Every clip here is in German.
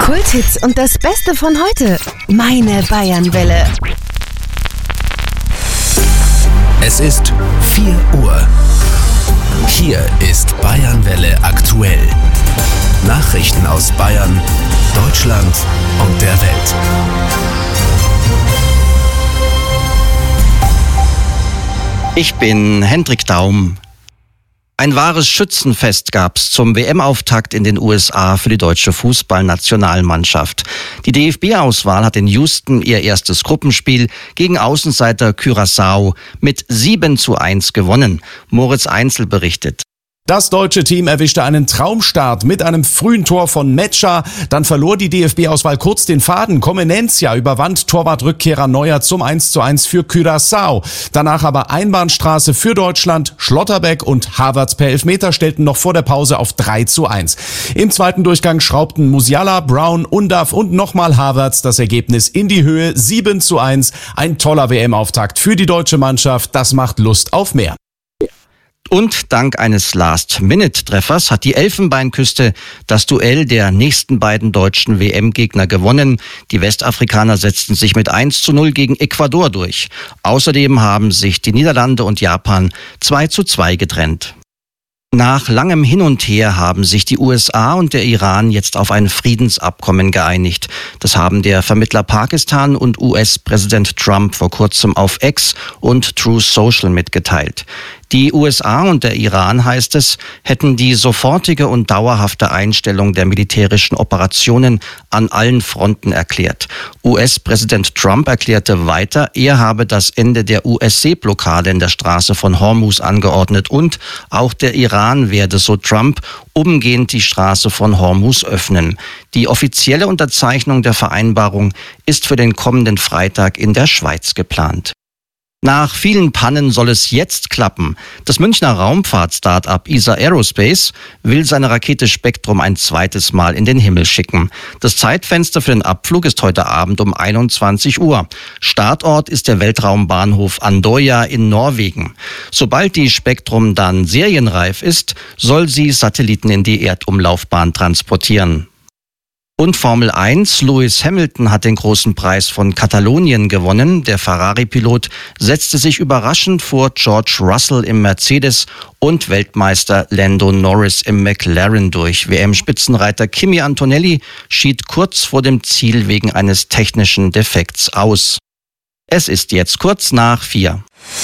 Kulthits und das Beste von heute. Meine Bayernwelle. Es ist 4 Uhr. Hier ist Bayernwelle aktuell. Nachrichten aus Bayern, Deutschland und der Welt. Ich bin Hendrik Daum. Ein wahres Schützenfest gab's zum WM-Auftakt in den USA für die deutsche Fußballnationalmannschaft. Die DFB-Auswahl hat in Houston ihr erstes Gruppenspiel gegen Außenseiter Curaçao mit 7:1 gewonnen. Moritz Einzel berichtet. Das deutsche Team erwischte einen Traumstart mit einem frühen Tor von Metscher. Dann verlor die DFB-Auswahl kurz den Faden. Comenencia überwand Torwartrückkehrer Neuer zum 1:1 für Curaçao. Danach aber Einbahnstraße für Deutschland. Schlotterbeck und Havertz per Elfmeter stellten noch vor der Pause auf 3:1. Im zweiten Durchgang schraubten Musiala, Brown, Undav und nochmal Havertz das Ergebnis in die Höhe. 7:1. Ein toller WM-Auftakt für die deutsche Mannschaft. Das macht Lust auf mehr. Und dank eines Last-Minute-Treffers hat die Elfenbeinküste das Duell der nächsten beiden deutschen WM-Gegner gewonnen. Die Westafrikaner setzten sich mit 1:0 gegen Ecuador durch. Außerdem haben sich die Niederlande und Japan 2:2 getrennt. Nach langem Hin und Her haben sich die USA und der Iran jetzt auf ein Friedensabkommen geeinigt. Das haben der Vermittler Pakistan und US-Präsident Trump vor kurzem auf X und Truth Social mitgeteilt. Die USA und der Iran, heißt es, hätten die sofortige und dauerhafte Einstellung der militärischen Operationen an allen Fronten erklärt. US-Präsident Trump erklärte weiter, er habe das Ende der US-Seeblockade in der Straße von Hormuz angeordnet und auch der Iran werde, so Trump, umgehend die Straße von Hormuz öffnen. Die offizielle Unterzeichnung der Vereinbarung ist für den kommenden Freitag in der Schweiz geplant. Nach vielen Pannen soll es jetzt klappen. Das Münchner Raumfahrt-Start-up ESA Aerospace will seine Rakete Spektrum ein zweites Mal in den Himmel schicken. Das Zeitfenster für den Abflug ist heute Abend um 21 Uhr. Startort ist der Weltraumbahnhof Andøya in Norwegen. Sobald die Spektrum dann serienreif ist, soll sie Satelliten in die Erdumlaufbahn transportieren. Und Formel 1, Lewis Hamilton hat den großen Preis von Katalonien gewonnen. Der Ferrari-Pilot setzte sich überraschend vor George Russell im Mercedes und Weltmeister Lando Norris im McLaren durch. WM-Spitzenreiter Kimi Antonelli schied kurz vor dem Ziel wegen eines technischen Defekts aus. Es ist jetzt kurz nach 4.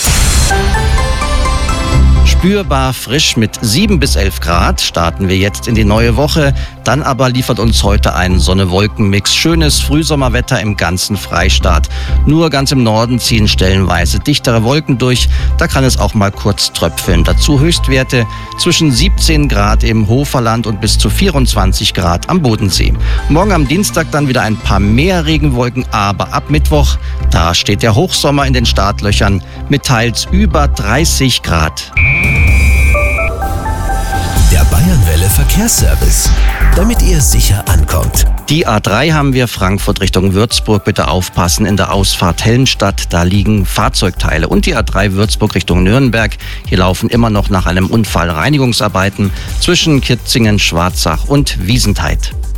Spürbar frisch mit 7 bis 11 Grad starten wir jetzt in die neue Woche. Dann aber liefert uns heute ein Sonne-Wolken-Mix. Schönes Frühsommerwetter im ganzen Freistaat. Nur ganz im Norden ziehen stellenweise dichtere Wolken durch. Da kann es auch mal kurz tröpfeln. Dazu Höchstwerte zwischen 17 Grad im Hoferland und bis zu 24 Grad am Bodensee. Morgen am Dienstag dann wieder ein paar mehr Regenwolken, aber ab Mittwoch, da steht der Hochsommer in den Startlöchern mit teils über 30 Grad. Der Bayernwelle Verkehrsservice, damit ihr sicher ankommt. Die A3 haben wir Frankfurt Richtung Würzburg. Bitte aufpassen, in der Ausfahrt Helmstadt, da liegen Fahrzeugteile. Und die A3 Würzburg Richtung Nürnberg. Hier laufen immer noch nach einem Unfall Reinigungsarbeiten zwischen Kitzingen, Schwarzach und Wiesentheit.